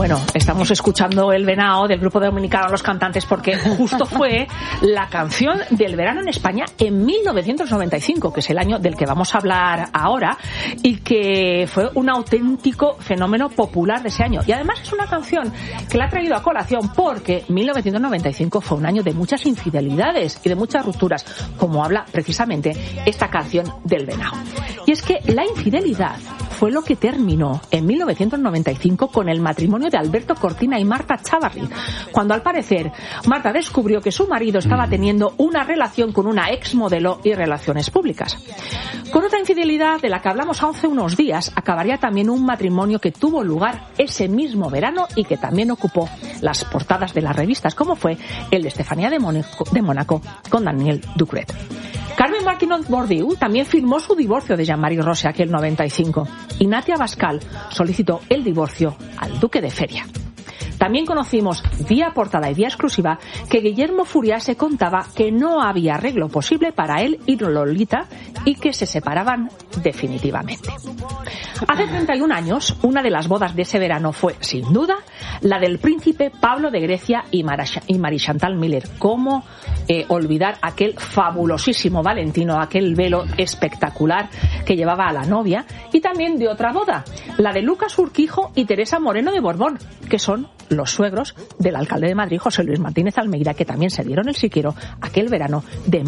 Bueno, estamos escuchando El Venao del grupo dominicano Los Cantantes porque justo fue la canción del verano en España en 1995, que es el año del que vamos a hablar ahora, y que fue un auténtico fenómeno popular de ese año. Y además es una canción que la ha traído a colación porque 1995 fue un año de muchas infidelidades y de muchas rupturas, como habla precisamente esta canción del Venao. Y es que la infidelidad fue lo que terminó en 1995 con el matrimonio de Alberto Cortina y Marta Chávarri, cuando al parecer Marta descubrió que su marido estaba teniendo una relación con una exmodelo y relaciones públicas. Con otra infidelidad de la que hablamos hace unos días, acabaría también un matrimonio que tuvo lugar ese mismo verano y que también ocupó las portadas de las revistas, como fue el de Estefanía de Mónaco con Daniel Ducret. Carmen Marquinot Bordiú también firmó su divorcio de Jean-Marie Rose aquel 95 y Natia Bascal solicitó el divorcio al duque de Feria. También conocimos vía portada y vía exclusiva que Guillermo Furiase contaba que no había arreglo posible para él y Lolita y que se separaban definitivamente. Hace 31 años, una de las bodas de ese verano fue, sin duda, la del príncipe Pablo de Grecia y Marie Chantal Miller. ¿Cómo olvidar aquel fabulosísimo Valentino, aquel velo espectacular que llevaba a la novia? Y también de otra boda, la de Lucas Urquijo y Teresa Moreno de Borbón, que son los suegros del alcalde de Madrid, José Luis Martínez Almeida, que también se dieron el siquiero aquel verano de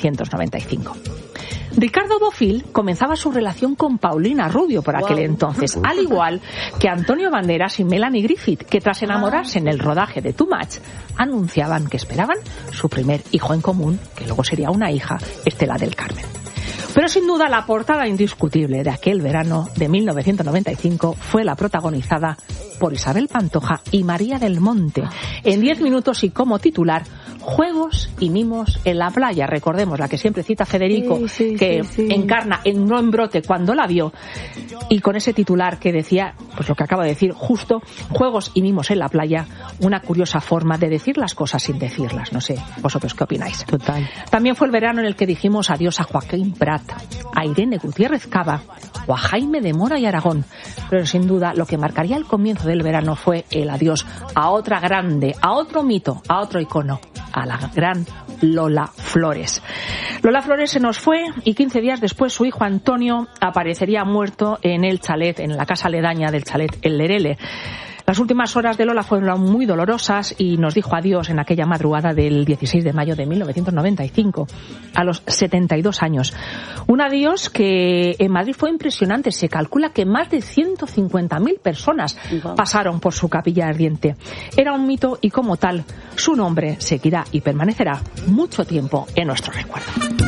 1995. Ricardo Bofill comenzaba su relación con Paulina Rubio por aquel entonces, al igual que Antonio Banderas y Melanie Griffith, que tras enamorarse en el rodaje de Too Much, anunciaban que esperaban su primer hijo en común, que luego sería una hija, Estela del Carmen. Pero sin duda la portada indiscutible de aquel verano de 1995 fue la protagonizada por Isabel Pantoja y María del Monte, en 10 minutos y como titular, Juegos y mimos en la playa. Recordemos la que siempre cita Federico, que encarna en No en Brote cuando la vio, y con ese titular que decía, pues lo que acabo de decir, justo, Juegos y mimos en la playa, una curiosa forma de decir las cosas sin decirlas. No sé, ¿vosotros qué opináis? Total. También fue el verano en el que dijimos adiós a Joaquín Prat, a Irene Gutiérrez Cava o a Jaime de Mora y Aragón. Pero sin duda lo que marcaría el comienzo del verano fue el adiós a otra grande, a otro mito, a otro icono, a la gran Lola Flores. Lola Flores se nos fue y 15 días después su hijo Antonio aparecería muerto en el chalet, en la casa aledaña del chalet El Lerele. Las últimas horas de Lola fueron muy dolorosas y nos dijo adiós en aquella madrugada del 16 de mayo de 1995, a los 72 años. Un adiós que en Madrid fue impresionante. Se calcula que más de 150.000 personas pasaron por su capilla ardiente. Era un mito y como tal, su nombre seguirá y permanecerá mucho tiempo en nuestro recuerdo.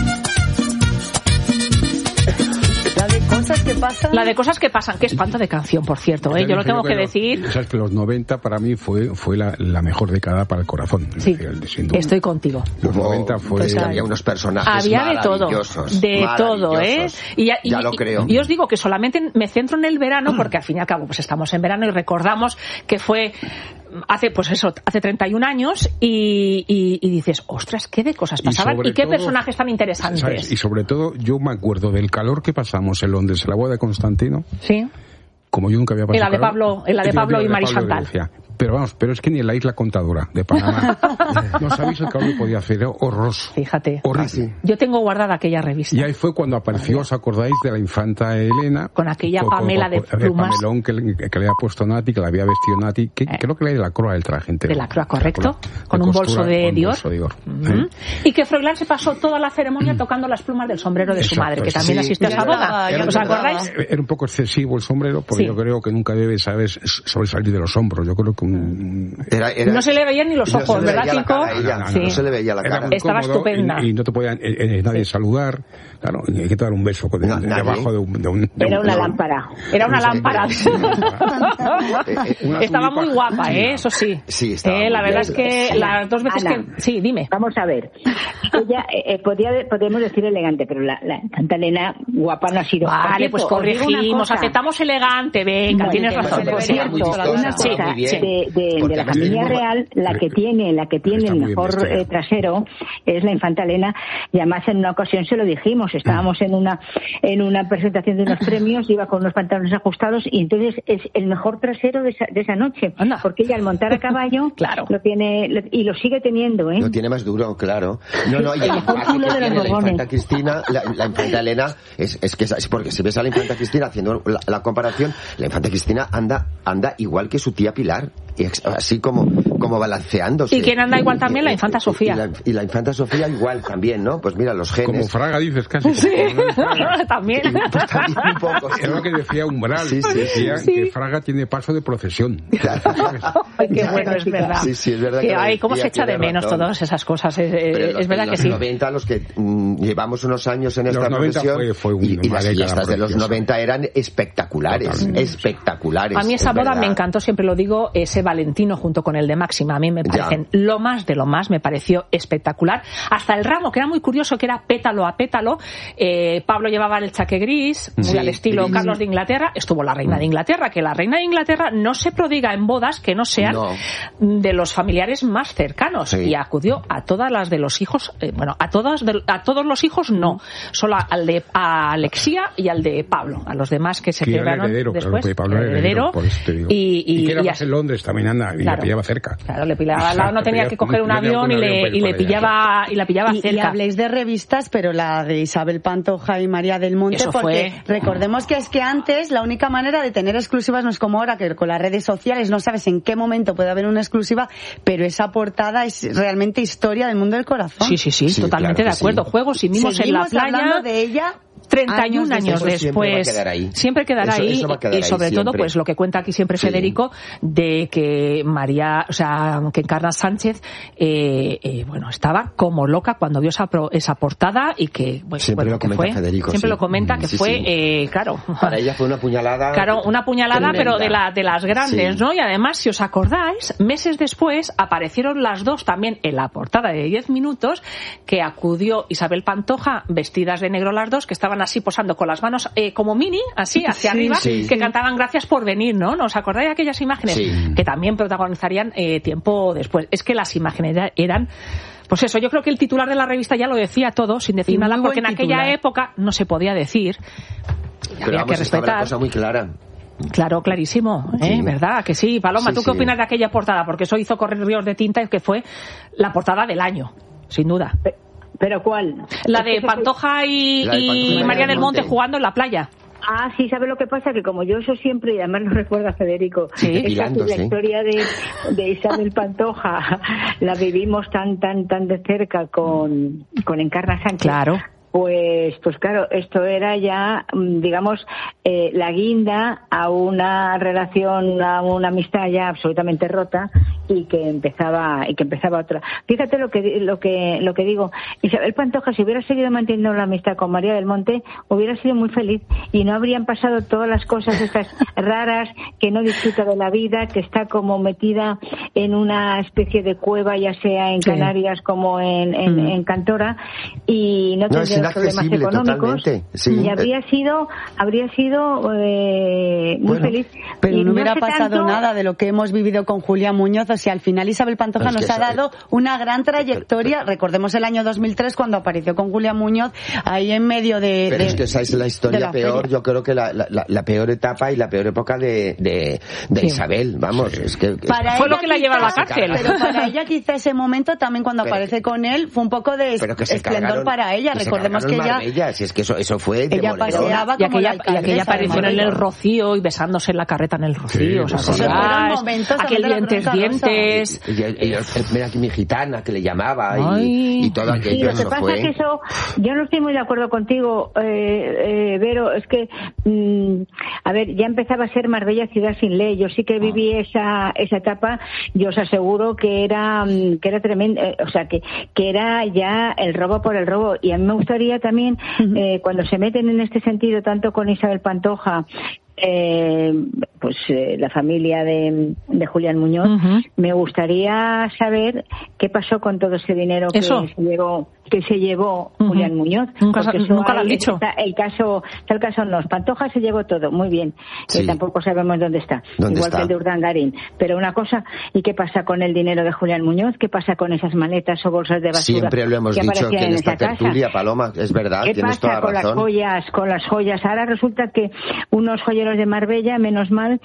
La de cosas que pasan, qué espanto de canción, por cierto, ¿eh? Yo lo tengo que decir. Sabes que los 90 para mí fue la mejor década para el corazón. Sí, estoy contigo. Los 90 fue... Pues había unos personajes había de todo, ¿eh? Ya lo creo. Y os digo que solamente me centro en el verano porque al fin y al cabo pues estamos en verano y recordamos que fue hace 31 años y dices, ostras, qué de cosas pasaban y qué todo, personajes tan interesantes. ¿sabes? Y sobre todo yo me acuerdo del calor que pasamos en Londres en la boda de Constantino. Sí. Como yo nunca había pasado. En la de Pablo y Marie Chantal. Pero es que ni en la isla Contadora de Panamá. No sabéis el calor que podía hacer, era horroroso. Fíjate. Horrible. Yo tengo guardada aquella revista. Y ahí fue cuando apareció, ¿os acordáis de la infanta Elena? Con aquella Pamela de plumas. El pamelón que le había puesto Nati, que le había vestido Nati. Creo que era de la Croa del traje entero. De la Croa, correcto. Con un bolso de Dior. Y que Froilán se pasó toda la ceremonia tocando las plumas del sombrero de su madre, que también asistió a esa boda. ¿Os acordáis? Era un poco excesivo el sombrero, porque yo creo que nunca debe, ¿sabes?, sobresalir de los hombros. Yo creo que no se le veían ni los ojos, ¿verdad, Chico? No se le veía la cara. Estaba estupenda. Y no te podía nadie saludar. Claro, hay que dar un beso debajo de un... Era una lámpara. Era una lámpara. Estaba muy guapa, eso sí. Sí, estaba la verdad es que las dos veces Ana, que... Sí, dime. Vamos a ver. Ella, podemos decir elegante, pero la Santa Elena guapa no ha sido. Vale, pues corregimos, aceptamos elegante, venga, tienes razón. Por cierto, una cosa, de la familia real, la que tiene el mejor trasero es la infanta Elena, y además en una ocasión se lo dijimos, estábamos en una presentación de unos premios, iba con unos pantalones ajustados, y entonces es el mejor trasero de esa noche. Anda. Porque ella al montar a caballo lo tiene, y lo sigue teniendo, ¿eh? Lo tiene más duro, claro. No, y el culo de la infanta Cristina, la infanta Elena, es porque si ves a la infanta Cristina haciendo la comparación, la infanta Cristina anda igual que su tía Pilar, así como balanceándose. ¿Y quién anda igual también? La infanta Sofía. Y la infanta Sofía igual también, ¿no? Pues mira, los genes. Como Fraga dices casi. Sí, también. Pues también un poco. Es lo que decía Umbral. Decía que Fraga tiene paso de procesión. Claro. Ay, qué bueno, es verdad. Sí, es verdad. Que cómo se echa de menos todas esas cosas. Es verdad que sí. En los 90, los que llevamos unos años en esta profesión, y las fiestas de los 90 eran espectaculares. Totalmente. Espectaculares. A mí esa boda me encantó, siempre lo digo, ese Valentino junto con el de Máxima. A mí me parecen lo más de lo más, me pareció espectacular. Hasta el ramo, que era muy curioso, que era pétalo a pétalo. Pablo llevaba el chaqué gris, muy al estilo gris. Carlos de Inglaterra. Estuvo la reina de Inglaterra, que la reina de Inglaterra no se prodiga en bodas que no sean de los familiares más cercanos. Sí. Y acudió a todas las de los hijos, a todos los hijos no, solo a Alexia y al de Pablo. A los demás que se quedaron después. Claro, Pablo era heredero, por eso te digo. Y que era más en Londres también, anda, y la pillaba cerca. Claro, le pillaba al lado, no tenía que coger un avión y la pillaba cerca. Y habléis de revistas, pero la de Isabel Pantoja y María del Monte, eso porque recordemos que es que antes la única manera de tener exclusivas no es como ahora, que con las redes sociales no sabes en qué momento puede haber una exclusiva, pero esa portada es realmente historia del mundo del corazón. Sí, totalmente de acuerdo. Sí. Juegos y mimos en la playa. Hablando de ella 31 años después. Siempre quedará ahí. Y sobre todo, pues lo que cuenta aquí siempre Federico, de que que Encarna Sánchez, estaba como loca cuando vio esa portada, y que, siempre lo comenta Federico. Siempre lo comenta, que fue, claro. Para ella fue una puñalada. Claro, una puñalada, tremenda. Pero de las grandes, ¿no? Y además, si os acordáis, meses después aparecieron las dos también en la portada de 10 minutos, que acudió Isabel Pantoja, vestidas de negro las dos, que estaban así posando con las manos como mini, así hacia arriba, que cantaban gracias por venir, ¿no? ¿Os acordáis de aquellas imágenes? Que también protagonizarían tiempo después. Es que las imágenes eran, pues eso, yo creo que el titular de la revista ya lo decía todo, sin decir nada, porque en aquella época no se podía decir, pero había que respetar. Una cosa muy clara. Claro, clarísimo, ¿verdad? Que sí. Paloma, ¿tú qué opinas de aquella portada? Porque eso hizo correr ríos de tinta, y que fue la portada del año, sin duda. ¿Pero cuál? La de Pantoja y María del Monte jugando en la playa. Ah, sí, ¿sabe lo que pasa? Que como yo eso siempre, y además lo recuerda Federico, la historia de Isabel Pantoja la vivimos tan de cerca con Encarna Sánchez. Claro. Pues claro, esto era ya, digamos, la guinda a una relación, a una amistad ya absolutamente rota, y que empezaba otra. Fíjate lo que digo. Isabel Pantoja, si hubiera seguido manteniendo la amistad con María del Monte, hubiera sido muy feliz, y no habrían pasado todas las cosas estas raras, que no disfruta de la vida, que está como metida en una especie de cueva, ya sea en Canarias como en Cantora, y no tendría problemas económicos, y habría sido muy feliz. Pero no hubiera pasado nada de lo que hemos vivido con Julián Muñoz. O sea, al final Isabel Pantoja nos ha dado una gran trayectoria. Recordemos el año 2003, cuando apareció con Julián Muñoz ahí en medio de... Pero es que esa es la historia peor, yo creo que la peor etapa y la peor época de Isabel, vamos. Es que fue lo que la lleva a la cárcel. Pero para ella quizá ese momento también, cuando aparece con él, fue un poco de esplendor para ella. Recordemos que ella... Si es que eso fue ella paseaba como y aquella apareció en el Rocío, y besándose en la carreta en el Rocío. Aquel dientes. Mira aquí mi gitana, que le llamaba, y todo aquello. Lo que pasa es que eso, yo no estoy muy de acuerdo contigo, Vero, es que, a ver, ya empezaba a ser Marbella ciudad sin ley. Yo sí que viví esa etapa, y os aseguro que era tremendo, o sea, que era ya el robo por el robo. Y a mí me gustaría también, cuando se meten en este sentido, tanto con Isabel Pantoja, la familia de Julián Muñoz, me gustaría saber qué pasó con todo ese dinero que se llegó que se llevó Julián Muñoz. Nunca lo han dicho. Está el caso no. Pantoja se llevó todo, muy bien. Tampoco sabemos dónde está. Igual que el de Urdangarín. Pero una cosa, ¿y qué pasa con el dinero de Julián Muñoz? ¿Qué pasa con esas maletas o bolsas de basura? Siempre lo hemos dicho que en esta tertulia, Paloma, es verdad, tienes toda razón. ¿Qué pasa con las joyas? Ahora resulta que unos joyeros de Marbella, menos mal,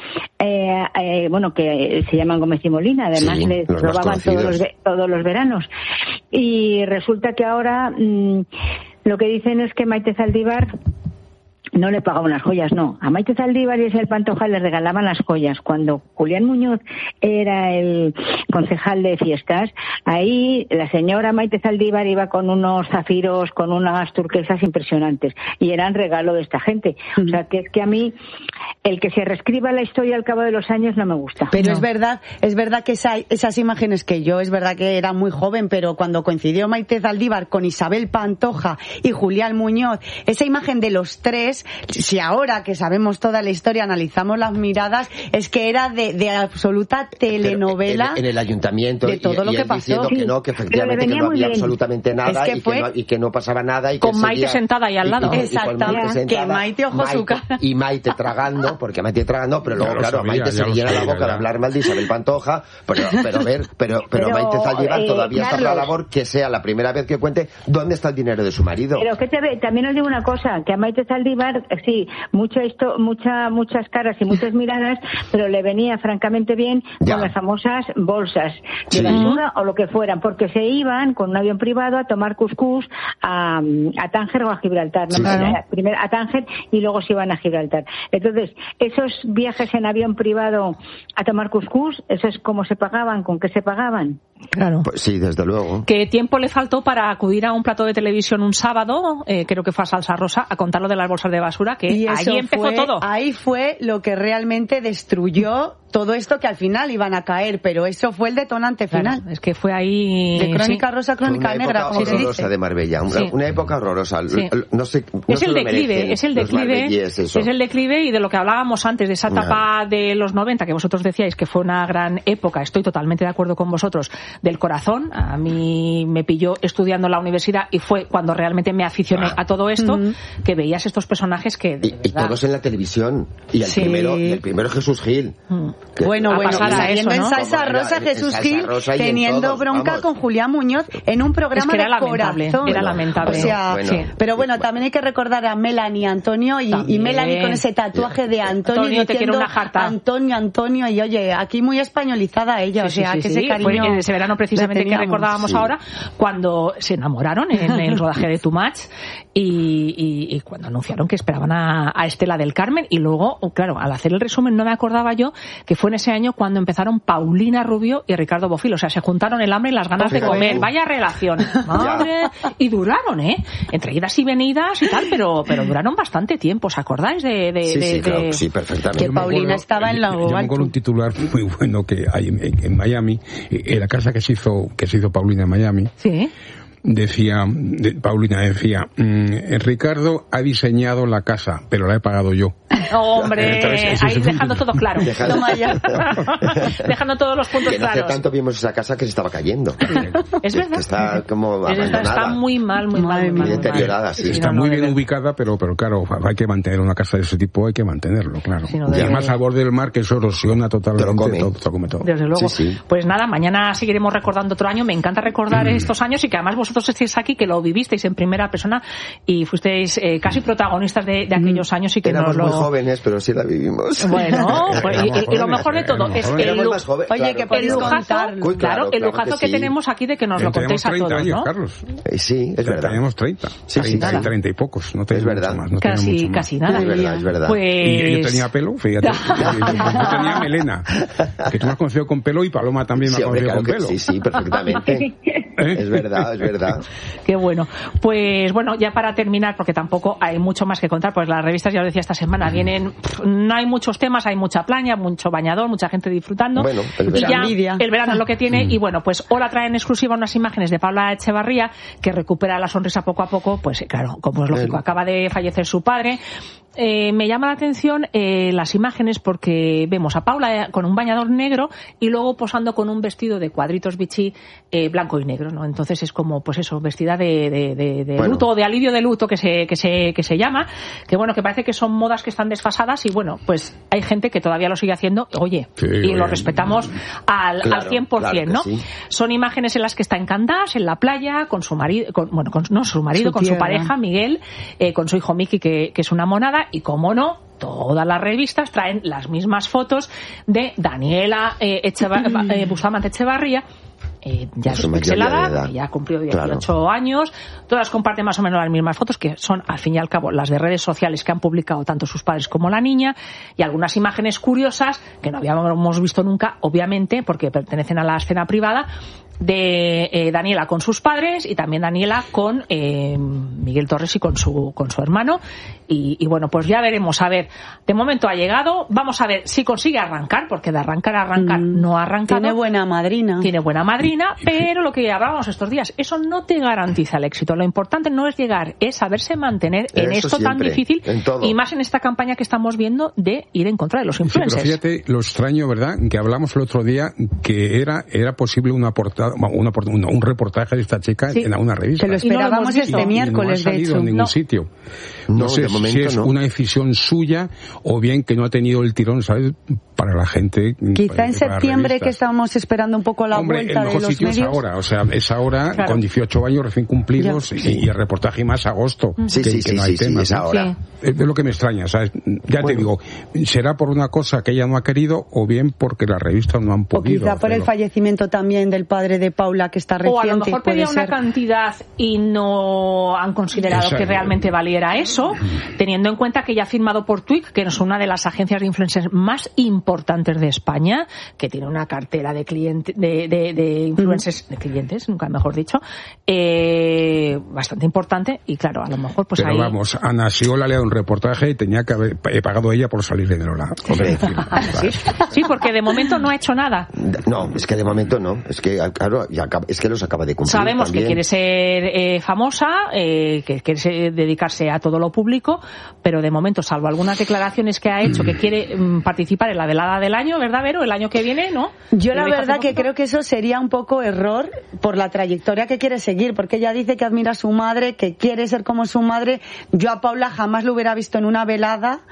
que se llaman Gómez y Molina, además les robaban todos los veranos. Y resulta que ahora lo que dicen es que Maite Zaldívar no le pagaba unas joyas, no. A Maite Zaldívar y el Pantoja le regalaban las joyas. Cuando Julián Muñoz era el concejal de fiestas, ahí la señora Maite Zaldívar iba con unos zafiros, con unas turquesas impresionantes. Y eran regalo de esta gente. O sea, que es que a mí, el que se reescriba la historia al cabo de los años no me gusta. Pero no. es verdad que esas imágenes que yo, es verdad que era muy joven, pero cuando coincidió Maite Zaldívar con Isabel Pantoja y Julián Muñoz, esa imagen de los tres, si ahora que sabemos toda la historia analizamos las miradas, es que era de absoluta telenovela. En el ayuntamiento de todo lo que pasó. Diciendo que efectivamente que no había absolutamente nada y que no pasaba nada. Y con Maite sentada ahí al lado. Exactamente. Que Maite ojo su cara. Y Maite tragando, pero luego claro, Maite se llena la boca de hablar mal de Isabel Pantoja, pero Maite Zaldívar todavía está por la labor que sea la primera vez que cuente dónde está el dinero de su marido. Pero también os digo una cosa, que a Maite Zaldívar sí, muchas caras y muchas miradas, pero le venía francamente bien con las famosas bolsas de basura o lo que fueran, porque se iban con un avión privado a tomar cuscús a Tánger o a Gibraltar, primero a Tánger y luego se iban a Gibraltar. Entonces, esos viajes en avión privado a tomar cuscús, ¿eso es cómo se pagaban? ¿Con qué se pagaban? Claro. Pues sí, desde luego. ¿Qué tiempo le faltó para acudir a un plató de televisión un sábado, creo que fue a Salsa Rosa, a contar lo de las bolsas de basura, que ahí empezó todo? Ahí fue lo que realmente destruyó todo esto, que al final iban a caer, pero eso fue el detonante final. Claro, es que fue ahí... De crónica rosa, crónica negra, como se dice. Horrorosa de Marbella, una época horrorosa. No sé, es el declive, es el declive y de lo que hablábamos antes, de esa etapa de los 90, que vosotros decíais que fue una gran época, estoy totalmente de acuerdo con vosotros, del corazón. A mí me pilló estudiando en la universidad y fue cuando realmente me aficioné a todo esto, que veías estos personajes que... Y todos en la televisión. Y el primero Jesús Gil. Bueno, saliendo en Salsa Rosa, Jesús Gil teniendo bronca con Julián Muñoz en un programa de corazón. Era lamentable. O sea, pero bueno, también hay que recordar a Melanie Antonio y Melanie con ese tatuaje de Antonio te quiero una jarta. Antonio, y oye, aquí muy españolizada ella, o sea, que ese cariño... Fue ese verano precisamente que recordábamos ahora, cuando se enamoraron en el rodaje de Too Much y cuando anunciaron que esperaban a Estela del Carmen, y luego, claro, al hacer el resumen no me acordaba yo que fue en ese año cuando empezaron Paulina Rubio y Ricardo Bofill. O sea, se juntaron el hambre y las ganas de comer. Vaya relación. Madre. Y duraron, entre idas y venidas y tal, pero duraron bastante tiempo. ¿Os acordáis de... Sí, perfectamente. Que Paulina estaba en la... Yo me acuerdo un titular muy bueno que hay en Miami, en la casa que se hizo Paulina en Miami. Sí. Paulina decía, Ricardo ha diseñado la casa, pero la he pagado yo. Hombre, entonces, ahí dejando todo claro. Dejando todos los puntos claros. Hace tanto vimos esa casa que se estaba cayendo. Es verdad. Que está como abandonada. Está muy mal. Muy deteriorada, sí. Está muy bien ubicada, pero claro, hay que mantener una casa de ese tipo, hay que mantenerlo, claro. Sí, y además al borde del mar, que eso erosiona totalmente, todo come todo. Desde luego. Sí. Pues nada, mañana seguiremos recordando otro año. Me encanta recordar estos años y que además vosotros estáis aquí, que lo vivisteis en primera persona y fuisteis casi protagonistas de aquellos años y que éramos muy jóvenes, pero sí la vivimos. Bueno, pues, y lo mejor de todo es el lujazo que tenemos aquí de que nos lo contéis a todos, años, ¿no? Carlos. Sí, es verdad. Teníamos 30. Sí, 30 y pocos. No es verdad. Más, no casi nada. Es verdad. Pues... Y yo tenía pelo, fíjate. Yo tenía melena. Que tú me has conocido con pelo y Paloma también me ha conocido con pelo. Sí, perfectamente. Es verdad. Qué bueno. Pues bueno, ya para terminar, porque tampoco hay mucho más que contar, pues las revistas, ya os decía esta semana, vienen, no hay muchos temas, hay mucha playa, mucho bañador, mucha gente disfrutando. Bueno, y ya el verano es lo que tiene. Y bueno, pues ahora trae en exclusiva unas imágenes de Paula Echevarría, que recupera la sonrisa poco a poco, pues claro, como es lógico, acaba de fallecer su padre. me llama la atención las imágenes porque vemos a Paula con un bañador negro y luego posando con un vestido de cuadritos bichí blanco y negro, ¿no? Entonces es como, pues eso, vestida de luto o de alivio de luto que se llama, que bueno, que parece que son modas que están desfasadas y bueno, pues hay gente que todavía lo sigue haciendo, oye, sí, y lo respetamos al 100%, ¿no? Sí. Son imágenes en las que está en Candás, en la playa, con su marido, con su pareja, Miguel, con su hijo Miki, que es una monada, y como no, todas las revistas traen las mismas fotos de Daniela Bustamante Echevarría, ya es pixelada, que ya ha cumplido 18 años, todas comparten más o menos las mismas fotos, que son al fin y al cabo las de redes sociales que han publicado tanto sus padres como la niña, y algunas imágenes curiosas que no habíamos visto nunca, obviamente, porque pertenecen a la escena privada, de Daniela con sus padres y también Daniela con Miguel Torres y con su hermano, y bueno, pues ya veremos, a ver, de momento ha llegado, vamos a ver si consigue arrancar, porque de arrancar no ha arrancado. Tiene buena madrina, pero lo que hablábamos estos días, eso no te garantiza el éxito. Lo importante no es llegar, es saberse mantener en esto siempre, tan difícil, y más en esta campaña que estamos viendo de ir en contra de los influencers. Sí, pero fíjate lo extraño, ¿verdad?, que hablamos el otro día que era posible una portada, un reportaje de esta chica en una revista. Que lo esperábamos este miércoles, de hecho. No ha salido en ningún sitio. No sé si es una decisión suya o bien que no ha tenido el tirón, ¿sabes?, para la gente. Quizá en septiembre, que estábamos esperando un poco la vuelta de los medios. Es ahora, claro, con 18 años recién cumplidos, y el reportaje más agosto, que no hay tema. Es ahora. Es lo que me extraña, ¿sabes? Ya te digo, será por una cosa que ella no ha querido o bien porque las revistas no han podido. O quizá por el fallecimiento también del padre de Paula, que está reciente. O a lo mejor pedía una cantidad y no han considerado que realmente valiera eso, teniendo en cuenta que ella ha firmado por Twig, que es una de las agencias de influencers más importantes de España, que tiene una cartera de clientes, de influencers, de clientes, nunca mejor dicho, bastante importante, y claro, a lo mejor pues pero ahí... vamos, Ana Siola le ha dado un reportaje y tenía que haber pagado ella por salir de Nerola. Sí, porque de momento no ha hecho nada. No, es que de momento no, es que claro, es que los acaba de cumplir. Sabemos también. Que quiere ser famosa, que quiere dedicarse a todo lo público, pero de momento, salvo algunas declaraciones que ha hecho, que quiere participar en la velada del año, ¿verdad, Vero? El año que viene, ¿no? Yo la verdad que creo que eso sería un poco error por la trayectoria que quiere seguir, porque ella dice que admira a su madre, que quiere ser como su madre. Yo a Paula jamás lo hubiera visto en una velada,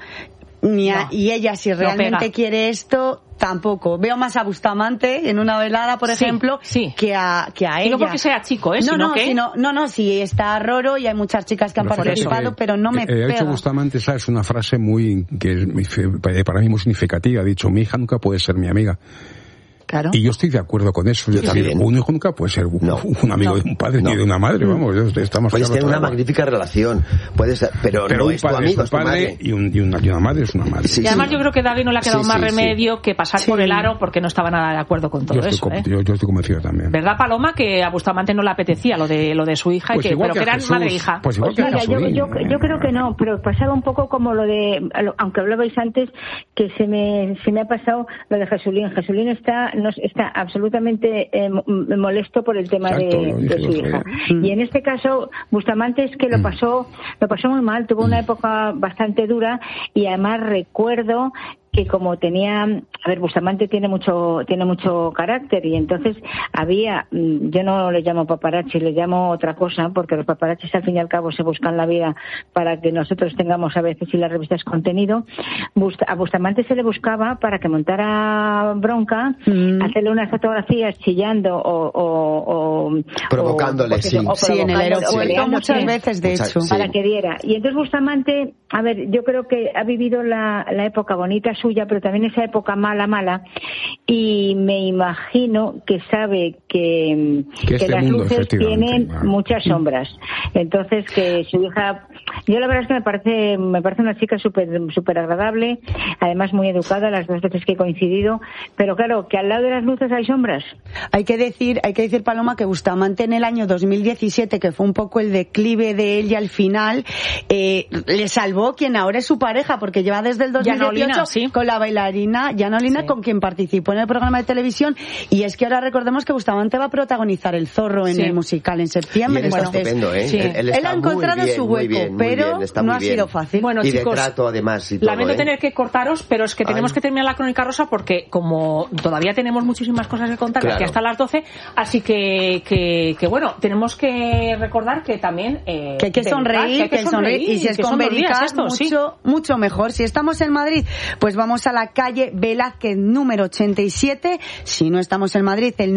y ella, si realmente quiere esto, tampoco. Veo más a Bustamante en una velada, por ejemplo, que a ella. Y no porque sea chico, sí, está Roro y hay muchas chicas que han participado, pero no me pega. Ha dicho Bustamante, ¿sabes?, una frase que para mí muy significativa. Ha dicho, mi hija nunca puede ser mi amiga. Claro. Y yo estoy de acuerdo con eso. Yo también. Un hijo nunca puede ser un amigo de un padre ni de una madre, vamos. Estamos puedes tener una magnífica relación, puede ser, pero no es tu amigo, es tu madre. Y una madre es una madre. Y además yo creo que David no le ha quedado más remedio que pasar por el aro, porque no estaba nada de acuerdo con todo eso. Yo estoy convencido también. ¿Verdad, Paloma, que a Bustamante no le apetecía lo de su hija, pues pero que eran madre e hija? Pues igual yo creo que no, pero pasaba un poco como lo de, aunque hablabais antes, que se me ha pasado lo de Jesulín. Jesulín está absolutamente molesto por el tema de su hija. Y en este caso, Bustamante es que lo pasó muy mal, tuvo una época bastante dura, y además recuerdo que como Bustamante tiene mucho carácter, y entonces yo no le llamo paparazzi, le llamo otra cosa, porque los paparazzis al fin y al cabo se buscan la vida para que nosotros tengamos a veces en las revistas contenido. A Bustamante se le buscaba para que montara bronca, hacerle unas fotografías chillando o provocándole, en el aeropuerto muchas veces, de hecho. Para que diera. Y entonces Bustamante, yo creo que ha vivido la época bonita suya, pero también esa época mala, y me imagino que sabe que las luces tienen muchas sombras. Entonces, que su hija, yo la verdad es que me parece una chica súper agradable, además muy educada las dos veces que he coincidido, pero claro, que al lado de las luces hay sombras. Hay que decir, Paloma, que Bustamante en el año 2017, que fue un poco el declive de él, y al final le salvó quien ahora es su pareja, porque lleva desde el 2018 con la bailarina Janolina, con quien participó en primer programa de televisión, y es que ahora recordemos que Bustamante va a protagonizar El Zorro en el musical en septiembre. Y él está estupendo, ¿eh? Sí. Él ha encontrado su hueco, pero no ha sido fácil. Bueno, y chicos, de trato, además, y todo, lamento tener que cortaros, pero es que tenemos que terminar la Crónica Rosa porque como todavía tenemos muchísimas cosas que contar, aquí hasta las 12, así que bueno, tenemos que recordar que también que hay que sonreír, y si es con Veritas, mucho mejor. Si estamos en Madrid, pues vamos a la calle Velázquez número 87. Si no estamos en Madrid, el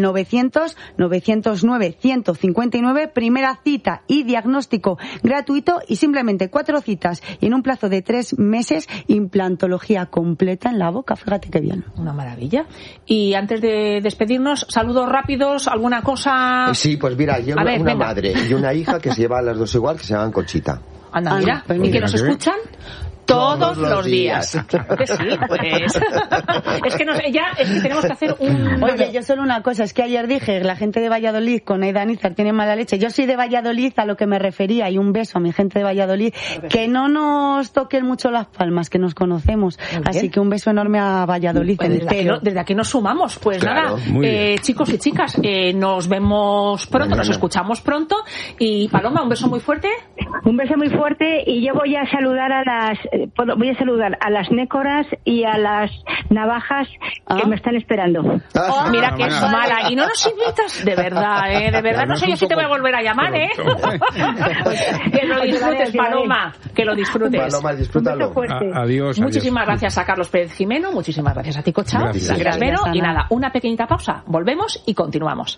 900-909-159, primera cita y diagnóstico gratuito, y simplemente 4 citas y en un plazo de 3 meses, implantología completa en la boca. Fíjate qué bien. Una maravilla. Y antes de despedirnos, saludos rápidos, ¿alguna cosa? Sí, pues mira, yo una madre y una hija que se llevan las dos igual, que se llaman Conchita. Anda, mira, ¿y que nos escuchan? Todos los días. Claro que sí, pues. Es que tenemos que hacer un... Oye, yo solo una cosa, es que ayer dije, la gente de Valladolid con Aida Nízar tiene mala leche. Yo soy de Valladolid, a lo que me refería, y un beso a mi gente de Valladolid, que no nos toquen mucho las palmas, que nos conocemos. Así que un beso enorme a Valladolid entero. Desde aquí nos sumamos. Pues claro, nada, chicos y chicas, nos vemos pronto, nos escuchamos pronto. Y Paloma, un beso muy fuerte. Un beso muy fuerte, y yo voy a saludar a las nécoras y a las navajas que me están esperando. Mira que es mala. Y no nos invitas, de verdad, de verdad. No sé yo si te voy a volver a llamar, Que lo disfrutes, Paloma. Que lo disfrutes. Paloma, disfrútalo. Adiós. Muchísimas gracias a Carlos Pérez Jimeno. Muchísimas gracias a ti, Cocha. Gracias. Y nada, una pequeñita pausa. Volvemos y continuamos.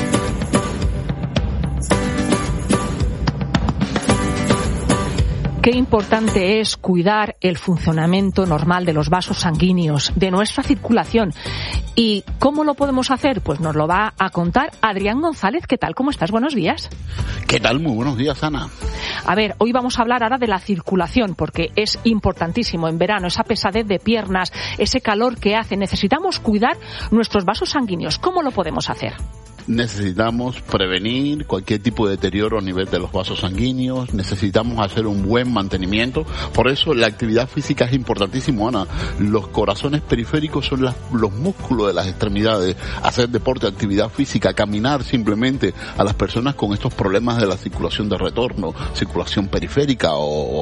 Qué importante es cuidar el funcionamiento normal de los vasos sanguíneos, de nuestra circulación. ¿Y cómo lo podemos hacer? Pues nos lo va a contar Adrián González. ¿Qué tal? ¿Cómo estás? Buenos días. ¿Qué tal? Muy buenos días, Ana. A ver, hoy vamos a hablar ahora de la circulación, porque es importantísimo en verano, esa pesadez de piernas, ese calor que hace. Necesitamos cuidar nuestros vasos sanguíneos. ¿Cómo lo podemos hacer? Necesitamos prevenir cualquier tipo de deterioro a nivel de los vasos sanguíneos, necesitamos hacer un buen mantenimiento, por eso la actividad física es importantísimo, Ana. Los corazones periféricos son los músculos de las extremidades, hacer deporte, actividad física, caminar simplemente. A las personas con estos problemas de la circulación de retorno, circulación periférica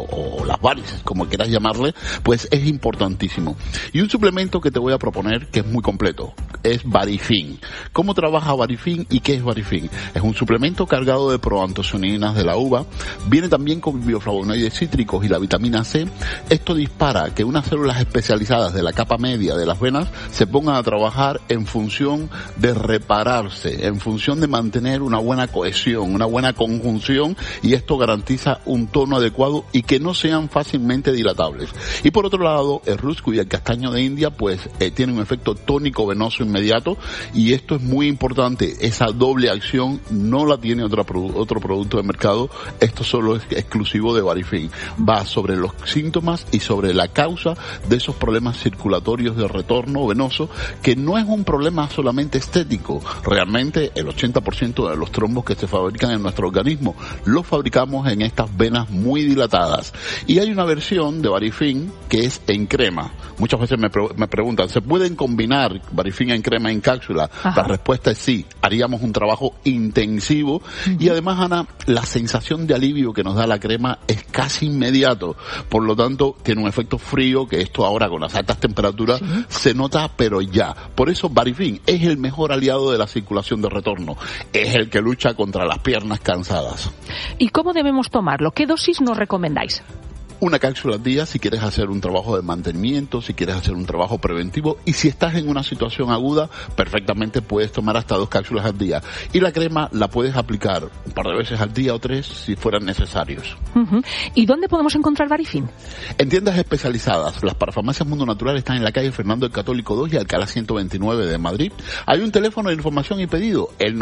o las varices, como quieras llamarle, pues es importantísimo. Y un suplemento que te voy a proponer que es muy completo, es Varifin. ¿Cómo trabaja Varifin? ¿Y qué es Varifin? Es un suplemento cargado de proantocianinas de la uva, viene también con bioflavonoides cítricos y la vitamina C. Esto dispara que unas células especializadas de la capa media de las venas se pongan a trabajar en función de repararse, en función de mantener una buena cohesión, una buena conjunción, y esto garantiza un tono adecuado y que no sean fácilmente dilatables. Y por otro lado, el rusco y el castaño de India pues tienen un efecto tónico venoso inmediato, y esto es muy importante. Esa doble acción no la tiene otro producto de mercado. Esto solo es exclusivo de Varifin. Va sobre los síntomas y sobre la causa de esos problemas circulatorios de retorno venoso, que no es un problema solamente estético. Realmente el 80% de los trombos que se fabrican en nuestro organismo los fabricamos en estas venas muy dilatadas. Y hay una versión de Varifin que es en crema. Muchas veces me preguntan, ¿se pueden combinar Varifin en crema en cápsula? Ajá. La respuesta es sí. Haríamos un trabajo intensivo y además, Ana, la sensación de alivio que nos da la crema es casi inmediato. Por lo tanto, tiene un efecto frío que esto ahora con las altas temperaturas se nota, pero ya. Por eso Varifin es el mejor aliado de la circulación de retorno. Es el que lucha contra las piernas cansadas. ¿Y cómo debemos tomarlo? ¿Qué dosis nos recomendáis? Una cápsula al día si quieres hacer un trabajo de mantenimiento, si quieres hacer un trabajo preventivo, y si estás en una situación aguda, perfectamente puedes tomar hasta 2 cápsulas al día. Y la crema la puedes aplicar un par de veces al día o 3 si fueran necesarios. ¿Y dónde podemos encontrar Varifin? En tiendas especializadas. Las parafarmacias Mundo Natural están en la calle Fernando el Católico 2 y Alcalá 129 de Madrid. Hay un teléfono de información y pedido, el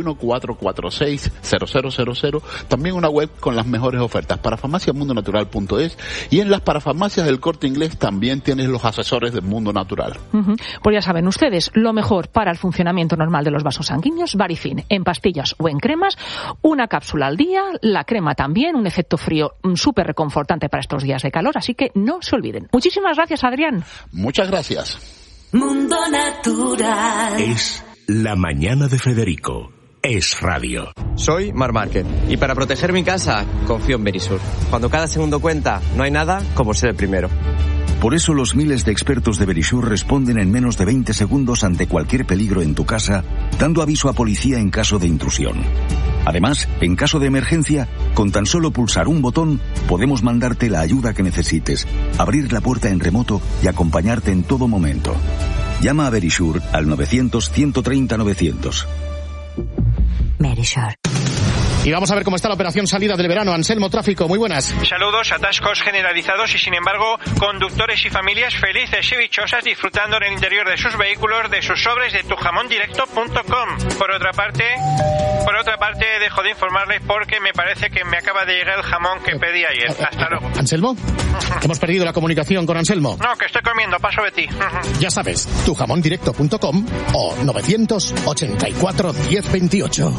91-446-0000. También una web con las mejores ofertas, parafarmaciamundonatural.es. Y en las parafarmacias del Corte Inglés también tienes los asesores del Mundo Natural. Pues ya saben ustedes, lo mejor para el funcionamiento normal de los vasos sanguíneos, Varifin, en pastillas o en cremas, una cápsula al día, la crema también, un efecto frío súper reconfortante para estos días de calor, así que no se olviden. Muchísimas gracias, Adrián. Muchas gracias. Mundo Natural. Es La Mañana de Federico. Es radio. Soy Mar Márquez y para proteger mi casa confío en Verisur. Cuando cada segundo cuenta, no hay nada como ser el primero. Por eso los miles de expertos de Verisur responden en menos de 20 segundos ante cualquier peligro en tu casa, dando aviso a policía en caso de intrusión. Además, en caso de emergencia, con tan solo pulsar un botón, podemos mandarte la ayuda que necesites, abrir la puerta en remoto y acompañarte en todo momento. Llama a Verisur al 900-130-900. Verisur. Y vamos a ver cómo está la operación salida del verano. Anselmo, tráfico, muy buenas. Saludos, atascos generalizados y sin embargo conductores y familias felices y dichosas disfrutando en el interior de sus vehículos de sus sobres de tujamondirecto.com. Por otra parte dejo de informarles porque me parece que me acaba de llegar el jamón que pedí ayer. Hasta luego. ¿Anselmo? Hemos perdido la comunicación con Anselmo. No, que estoy comiendo, paso de ti. Ya sabes, tujamondirecto.com o 984 1028.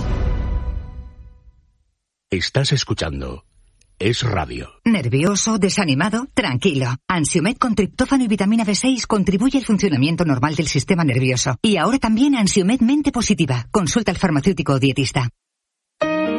Estás escuchando Es Radio. ¿Nervioso? ¿Desanimado? Tranquilo. Ansiomed con triptófano y vitamina B6 contribuye al funcionamiento normal del sistema nervioso. Y ahora también Ansiomed Mente Positiva. Consulta al farmacéutico o dietista.